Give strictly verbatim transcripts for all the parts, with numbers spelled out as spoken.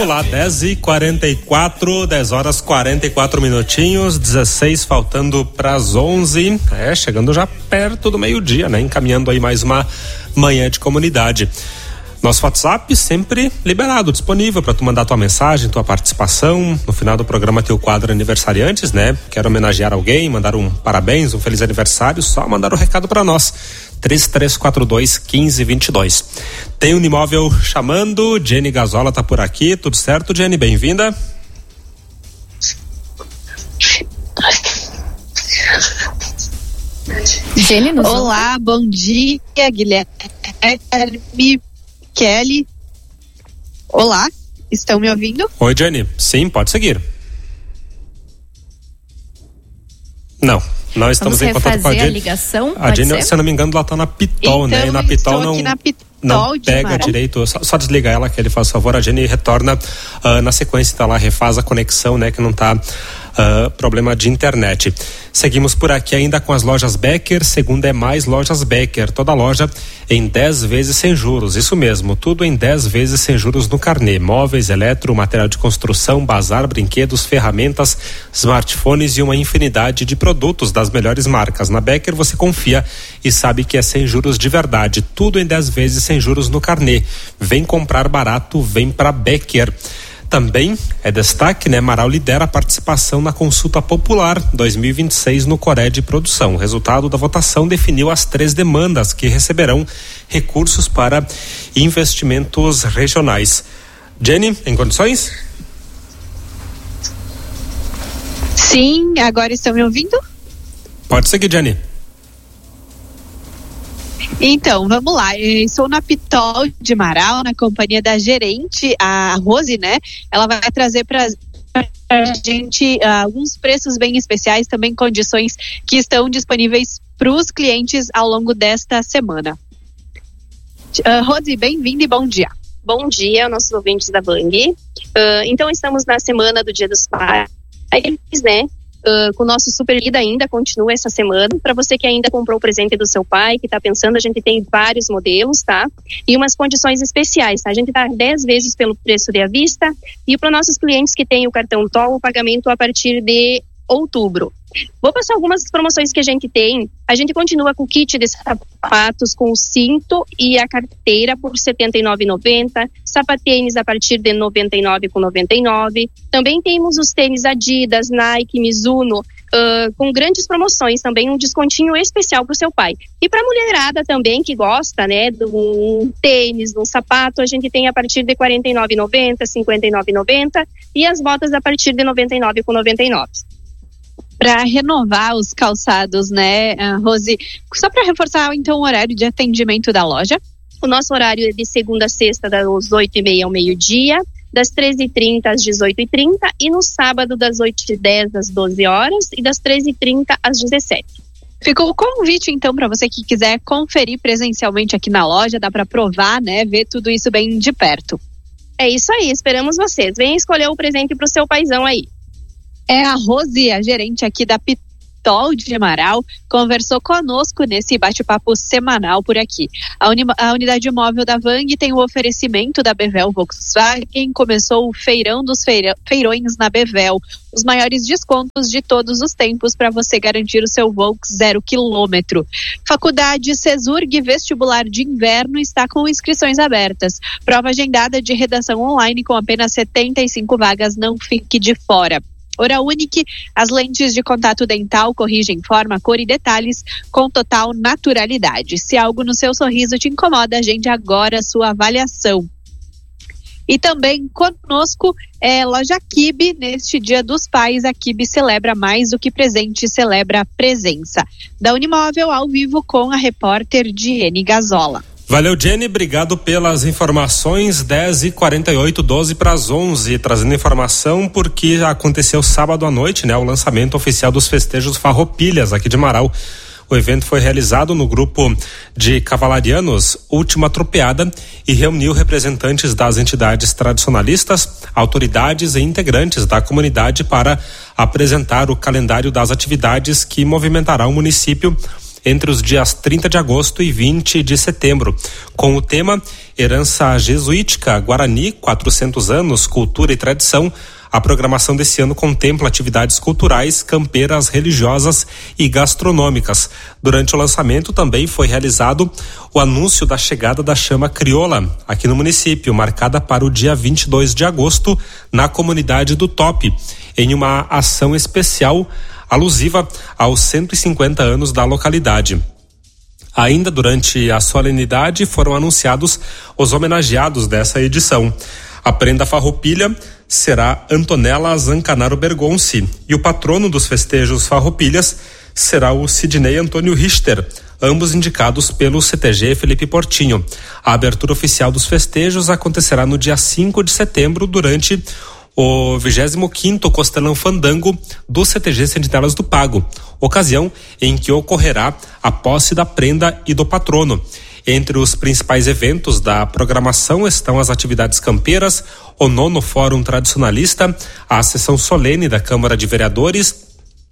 vamos lá, dez e quarenta e quatro, dez horas quarenta e quatro minutinhos, dezesseis faltando para as onze, é, chegando já perto do meio-dia, né? Encaminhando aí mais uma manhã de comunidade. Nosso WhatsApp sempre liberado, disponível para tu mandar tua mensagem, tua participação. No final do programa tem o quadro Aniversariantes, né? Quero homenagear alguém, mandar um parabéns, um feliz aniversário, só mandar o um recado para nós. três três quatro dois, um cinco dois dois. Tem um imóvel chamando, Jenny Gazola tá por aqui, tudo certo, Jenny? Bem-vinda. Jenny, nos Olá, bom dia, Guilherme, Kelly. Olá, estão me ouvindo? Oi, Jenny. Sim, pode seguir. Não, não estamos Vamos em contato com a Jenny. A ligação, a Jenny, se eu não me engano, ela tá na Pitol, então, né? E na Pitol não, na Pitol não pega direito. Só, só desliga ela, que ele faz favor. A Jenny retorna uh, na sequência, então ela refaz a conexão, né? Que não tá uh, problema de internet. Seguimos por aqui ainda com as lojas Becker. Segunda é mais lojas Becker. Toda loja em dez vezes sem juros. Isso mesmo, tudo em dez vezes sem juros no carnê. Móveis, eletro, material de construção, bazar, brinquedos, ferramentas, smartphones e uma infinidade de produtos das melhores marcas. Na Becker você confia e sabe que é sem juros de verdade. Tudo em dez vezes sem juros no carnê. Vem comprar barato, vem pra Becker. Também é destaque, né? Marau lidera a participação na consulta popular dois mil e vinte e seis no Coré de Produção. O resultado da votação definiu as três demandas que receberão recursos para investimentos regionais. Jenny, em condições? Sim, agora estão me ouvindo? Pode seguir, Jenny. Então, vamos lá, eu estou na Pitol de Marau, na companhia da gerente, a Rose, né? Ela vai trazer para a gente uh, alguns preços bem especiais, também condições que estão disponíveis para os clientes ao longo desta semana. Uh, Rose, bem-vinda e bom dia. Bom dia, nossos ouvintes da Bang. Uh, então, estamos na semana do Dia dos Pais, né? Uh, com o nosso Super Lida ainda continua essa semana. Para você que ainda comprou o presente do seu pai, que está pensando, a gente tem vários modelos, tá? E umas condições especiais, tá? A gente dá dez vezes pelo preço de à vista. E para nossos clientes que têm o cartão T O L, o pagamento a partir de outubro. Vou passar algumas promoções que a gente tem. A gente continua com o kit de sapatos com o cinto e a carteira por setenta e nove reais e noventa centavos, sapatênis a partir de noventa e nove reais e noventa e nove centavos. Também temos os tênis Adidas, Nike, Mizuno, uh, com grandes promoções, também um descontinho especial para o seu pai. E para a mulherada também que gosta, né, de um tênis, de um sapato, a gente tem a partir de quarenta e nove reais e noventa centavos, cinquenta e nove reais e noventa centavos e as botas a partir de noventa e nove reais e noventa e nove centavos. Para renovar os calçados, né, Rose? Só para reforçar, então, o horário de atendimento da loja. O nosso horário é de segunda a sexta, das oito e meia ao meio-dia, das treze e trinta às dezoito e trinta, e no sábado, das oito e dez às doze horas, e das treze e trinta às dezessete. Ficou o convite, então, para você que quiser conferir presencialmente aqui na loja, dá para provar, né, ver tudo isso bem de perto. É isso aí, esperamos vocês. Venham escolher o presente para o seu paizão aí. É a Rose, a gerente aqui da Pitol de Marau, conversou conosco nesse bate-papo semanal por aqui. A, uni- a unidade móvel da Vang tem o oferecimento da Bevel Volkswagen, começou o feirão dos feira- feirões na Bevel, os maiores descontos de todos os tempos para você garantir o seu Volks zero quilômetro. Faculdade Cesurg Vestibular de Inverno está com inscrições abertas. Prova agendada de redação online com apenas setenta e cinco vagas, não fique de fora. Oral Unique, as lentes de contato dental corrigem forma, cor e detalhes com total naturalidade. Se algo no seu sorriso te incomoda, agende agora a sua avaliação. E também conosco é Loja Kibe. Neste Dia dos Pais, a Kibe celebra mais do que presente, celebra a presença. Da Unimóvel, ao vivo com a repórter Jenny Gazola. Valeu, Jenny, obrigado pelas informações. Dez e quarenta e oito, doze para as onze, trazendo informação porque aconteceu sábado à noite, né, o lançamento oficial dos festejos Farroupilhas aqui de Marau. O evento foi realizado no grupo de cavalarianos Última Tropeada e reuniu representantes das entidades tradicionalistas, autoridades e integrantes da comunidade para apresentar o calendário das atividades que movimentará o município entre os dias trinta de agosto e vinte de setembro, com o tema Herança Jesuítica, Guarani, quatrocentos anos, Cultura e Tradição. A programação desse ano contempla atividades culturais, campeiras, religiosas e gastronômicas. Durante o lançamento também foi realizado o anúncio da chegada da chama crioula aqui no município, marcada para o dia vinte e dois de agosto, na comunidade do Top, em uma ação especial alusiva aos cento e cinquenta anos da localidade. Ainda durante a solenidade foram anunciados os homenageados dessa edição. A prenda farroupilha será Antonella Zancanaro Bergonci e o patrono dos festejos farroupilhas será o Sidney Antônio Richter, ambos indicados pelo C T G Felipe Portinho. A abertura oficial dos festejos acontecerá no dia cinco de setembro durante o vigésimo quinto Costelão Fandango do C T G Sentinelas do Pago, ocasião em que ocorrerá a posse da prenda e do patrono. Entre os principais eventos da programação estão as atividades campeiras, o nono Fórum Tradicionalista, a sessão solene da Câmara de Vereadores,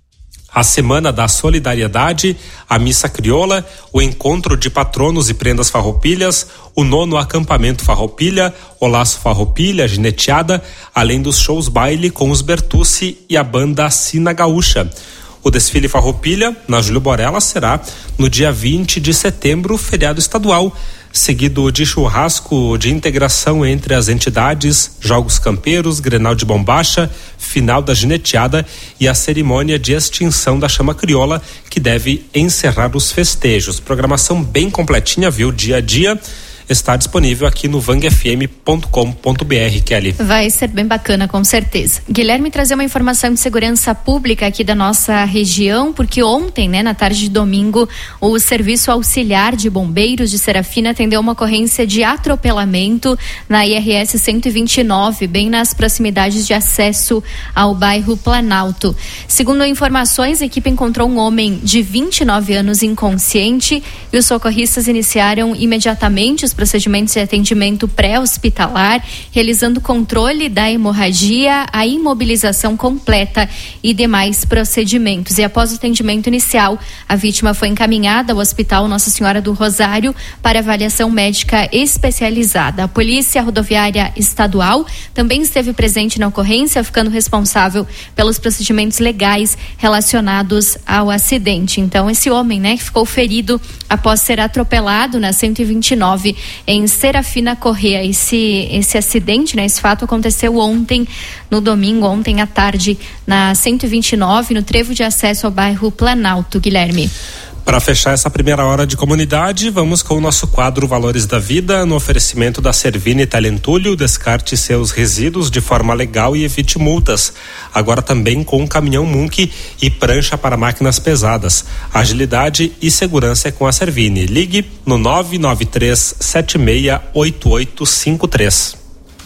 a Semana da Solidariedade, a Missa Crioula, o Encontro de Patronos e Prendas Farroupilhas, o nono Acampamento Farroupilha, o Laço Farroupilha, a Gineteada, além dos shows baile com os Bertucci e a banda Sina Gaúcha. O desfile Farroupilha, na Júlio Borella, será no dia vinte de setembro, feriado estadual, seguido de churrasco de integração entre as entidades, jogos campeiros, Grenal de Bombacha, final da gineteada e a cerimônia de extinção da chama crioula, que deve encerrar os festejos. Programação bem completinha, viu? Dia a dia. Está disponível aqui no vang f m ponto com ponto b r, Kelly. Vai ser bem bacana, com certeza. Guilherme, trazer uma informação de segurança pública aqui da nossa região, porque ontem, né, na tarde de domingo, o Serviço Auxiliar de Bombeiros de Serafina atendeu uma ocorrência de atropelamento na I R S cento e vinte e nove, bem nas proximidades de acesso ao bairro Planalto. Segundo informações, a equipe encontrou um homem de vinte e nove anos inconsciente e os socorristas iniciaram imediatamente os procedimentos de atendimento pré-hospitalar, realizando controle da hemorragia, a imobilização completa e demais procedimentos. E após o atendimento inicial, a vítima foi encaminhada ao Hospital Nossa Senhora do Rosário para avaliação médica especializada. A Polícia Rodoviária Estadual também esteve presente na ocorrência, ficando responsável pelos procedimentos legais relacionados ao acidente. Então, esse homem, né, que ficou ferido após ser atropelado na cento e vinte e nove em Serafina Corrêa. Esse, esse acidente, né, esse fato aconteceu ontem, no domingo, ontem à tarde, na cento e vinte e nove, no trevo de acesso ao bairro Planalto. Guilherme. Para fechar essa primeira hora de comunidade, vamos com o nosso quadro Valores da Vida, no oferecimento da Servini Talentulho. Descarte seus resíduos de forma legal e evite multas. Agora também com um caminhão Munk e prancha para máquinas pesadas. Agilidade e segurança é com a Servini. Ligue no nove nove três sete seis oito oito cinco três.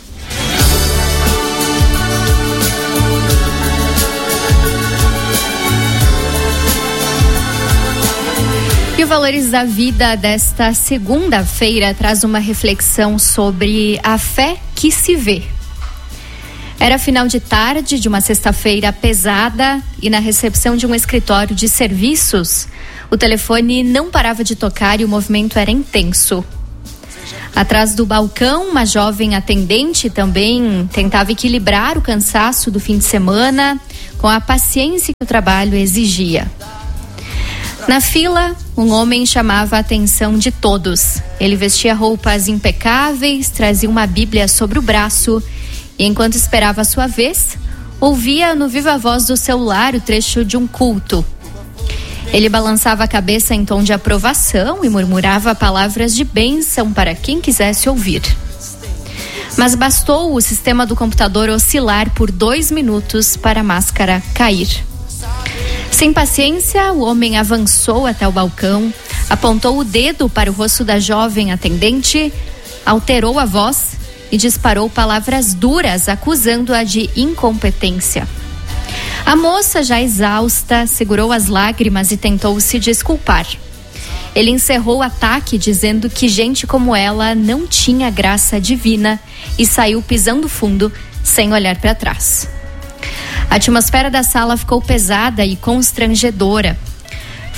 E o Valores da Vida desta segunda-feira traz uma reflexão sobre a fé que se vê. Era final de tarde de uma sexta-feira pesada e na recepção de um escritório de serviços, o telefone não parava de tocar e o movimento era intenso. Atrás do balcão, uma jovem atendente também tentava equilibrar o cansaço do fim de semana com a paciência que o trabalho exigia. Na fila, um homem chamava a atenção de todos. Ele vestia roupas impecáveis, trazia uma Bíblia sobre o braço e, enquanto esperava a sua vez, ouvia no viva voz do celular o trecho de um culto. Ele balançava a cabeça em tom de aprovação e murmurava palavras de bênção para quem quisesse ouvir. Mas bastou o sistema do computador oscilar por dois minutos para a máscara cair. Sem paciência, o homem avançou até o balcão, apontou o dedo para o rosto da jovem atendente, alterou a voz e disparou palavras duras, acusando-a de incompetência. A moça, já exausta, segurou as lágrimas e tentou se desculpar. Ele encerrou o ataque dizendo que gente como ela não tinha graça divina e saiu pisando fundo, sem olhar para trás. A atmosfera da sala ficou pesada e constrangedora.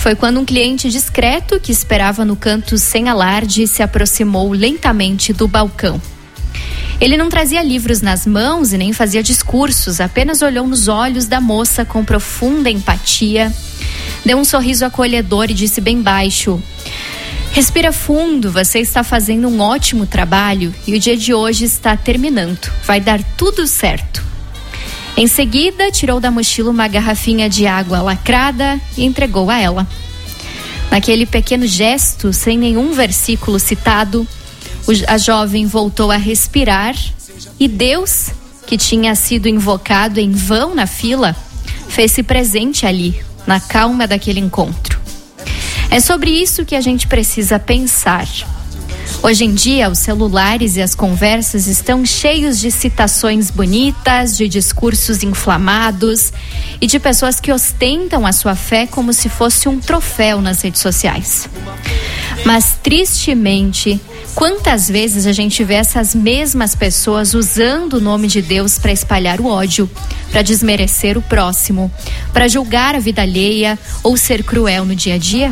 Foi quando um cliente discreto que esperava no canto sem alarde se aproximou lentamente do balcão. Ele não trazia livros nas mãos e nem fazia discursos, apenas olhou nos olhos da moça com profunda empatia, deu um sorriso acolhedor e disse bem baixo: "Respira fundo, você está fazendo um ótimo trabalho e o dia de hoje está terminando, vai dar tudo certo." Em seguida, tirou da mochila uma garrafinha de água lacrada e entregou a ela. Naquele pequeno gesto, sem nenhum versículo citado, a jovem voltou a respirar e Deus, que tinha sido invocado em vão na fila, fez-se presente ali, na calma daquele encontro. É sobre isso que a gente precisa pensar. Hoje em dia, os celulares e as conversas estão cheios de citações bonitas, de discursos inflamados e de pessoas que ostentam a sua fé como se fosse um troféu nas redes sociais. Mas, tristemente, quantas vezes a gente vê essas mesmas pessoas usando o nome de Deus para espalhar o ódio, para desmerecer o próximo, para julgar a vida alheia ou ser cruel no dia a dia?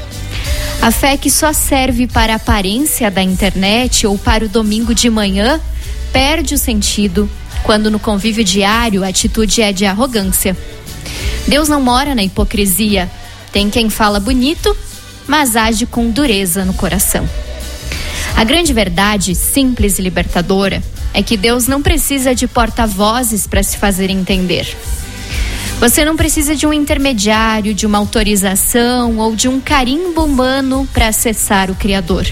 A fé que só serve para a aparência da internet ou para o domingo de manhã perde o sentido quando no convívio diário a atitude é de arrogância. Deus não mora na hipocrisia. Tem quem fala bonito, mas age com dureza no coração. A grande verdade, simples e libertadora, é que Deus não precisa de porta-vozes para se fazer entender. Você não precisa de um intermediário, de uma autorização ou de um carimbo humano para acessar o Criador.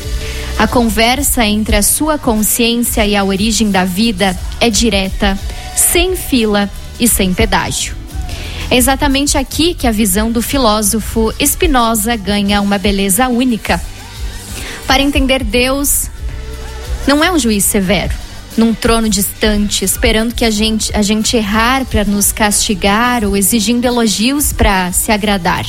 A conversa entre a sua consciência e a origem da vida é direta, sem fila e sem pedágio. É exatamente aqui que a visão do filósofo Spinoza ganha uma beleza única. Para entender Deus, não é um juiz severo, num trono distante, esperando que a gente, a gente errar para nos castigar ou exigindo elogios para se agradar.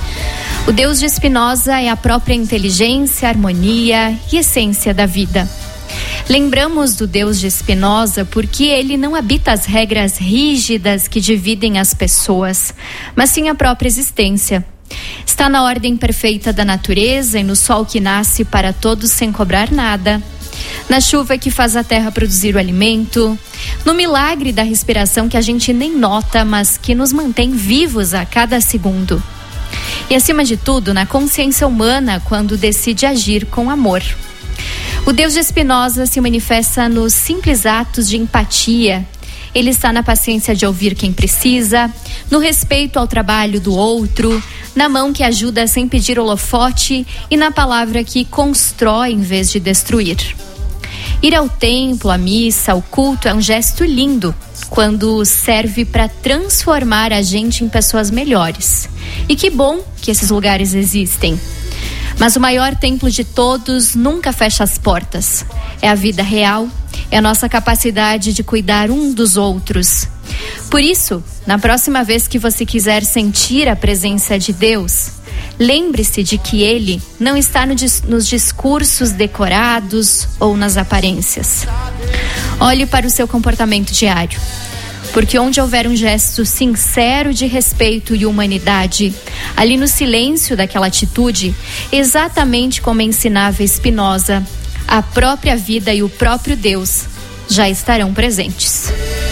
O Deus de Spinoza é a própria inteligência, harmonia e essência da vida. Lembramos do Deus de Spinoza porque ele não habita as regras rígidas que dividem as pessoas, mas sim a própria existência. Está na ordem perfeita da natureza e no sol que nasce para todos sem cobrar nada, na chuva que faz a terra produzir o alimento, no milagre da respiração que a gente nem nota, mas que nos mantém vivos a cada segundo. E acima de tudo, na consciência humana quando decide agir com amor. O Deus de Spinoza se manifesta nos simples atos de empatia. Ele está na paciência de ouvir quem precisa, no respeito ao trabalho do outro, na mão que ajuda sem pedir holofote e na palavra que constrói em vez de destruir. Ir ao templo, à missa, ao culto é um gesto lindo, quando serve para transformar a gente em pessoas melhores. E que bom que esses lugares existem. Mas o maior templo de todos nunca fecha as portas. É a vida real, é a nossa capacidade de cuidar um dos outros. Por isso, na próxima vez que você quiser sentir a presença de Deus, lembre-se de que Ele não está no, nos discursos decorados ou nas aparências. Olhe para o seu comportamento diário, porque onde houver um gesto sincero de respeito e humanidade, ali no silêncio daquela atitude, exatamente como ensinava Spinoza, a própria vida e o próprio Deus já estarão presentes.